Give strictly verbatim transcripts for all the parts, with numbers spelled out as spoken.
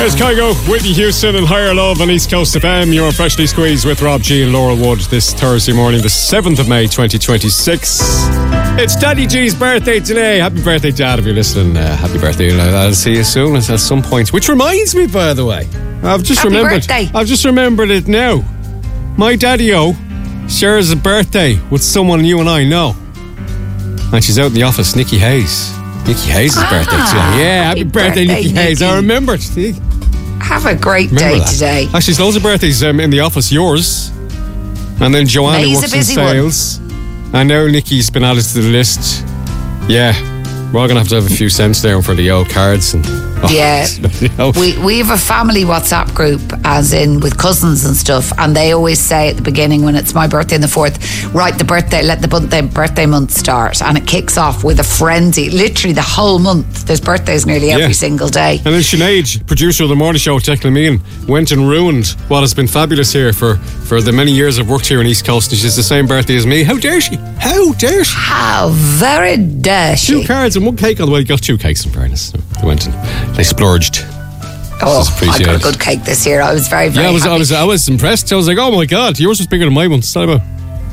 There's Kygo, Whitney Houston and Higher Love on East Coast F M. You're freshly squeezed with Rob G and Laura Wood this Thursday morning, the seventh of May twenty twenty-six. It's Daddy G's birthday today. Happy birthday, Dad, if you're listening. Uh, happy birthday. I'll see you soon at some point. Which reminds me, by the way, I've just happy remembered. Birthday. I've just remembered it now. My daddy-o shares a birthday with someone you and I know. And she's out in the office, Nikki Hayes. Nikki Hayes' ah, birthday today. Yeah, happy, happy birthday, birthday, Nikki Hayes. Nikki. I remembered. See? Have a great Remember day that. today. Actually, there's loads of birthdays um, in the office. Yours. And then Joanna May's works a busy in sales. One. I know Nikki's been added to the list. Yeah. We're all going to have to have a few cents down for the old cards. And oh, yeah. we, we have a family WhatsApp group, as in with cousins and stuff, and they always say at the beginning when it's my birthday on the fourth, right, the birthday, let the birthday, birthday month start. And it kicks off with a frenzy. Literally the whole month. There's birthdays nearly every yeah. single day. And then Sinead, producer of the morning show, texting me in, went and ruined what has been fabulous here for, for the many years I've worked here in East Coast. And she's the same birthday as me. How dare she? How dare she? How very dare she? Two cards and one cake on the way. Got two cakes in fairness. They went and they splurged. Oh, I got a good cake this year. I was very, very yeah, I was, happy. I was, I was impressed. I was like, oh my God, yours was bigger than my one. Tell about.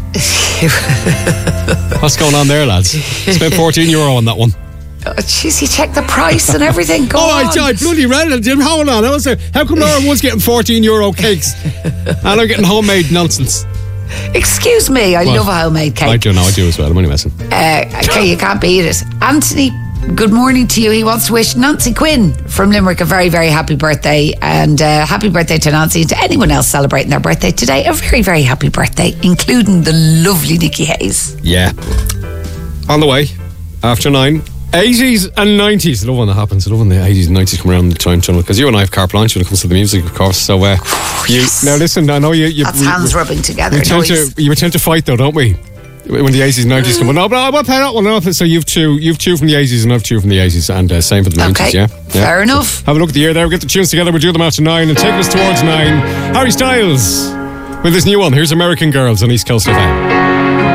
What's going on there, lads? Spent fourteen euro on that one. Oh, jeez, you checked the price and everything. Go oh, on. I, I bloody read it. Hold on. I was there. How come Laura was getting fourteen euro cakes and I'm getting homemade nonsense? Excuse me, I well, love a homemade cake. I do know, I do as well. I'm only messing. Uh, okay, you can't beat it. Anthony, good morning to you. He wants to wish Nancy Quinn from Limerick a very, very happy birthday. And uh, happy birthday to Nancy and to anyone else celebrating their birthday today. A very, very happy birthday, including the lovely Nikki Hayes. Yeah. On the way, after nine. eighties and nineties. I love when that happens. I love when the eighties and nineties come around the time tunnel, because you and I have carte blanche when it comes to the music, of course. So, uh, oh, you, yes. now listen, I know you. you That's we, hands we, rubbing together. We tend to, you tend to fight though, don't we? When the eighties and nineties come on. No, but I will play that one off. So you've two, you've two from the eighties and I've two from the eighties, and uh, same for the nineties, okay. yeah? yeah? Fair enough. So have a look at the year there. We'll get the tunes together. We'll do them after nine and take us towards nine. Harry Styles with his new one. Here's American Girls on East Coast F M.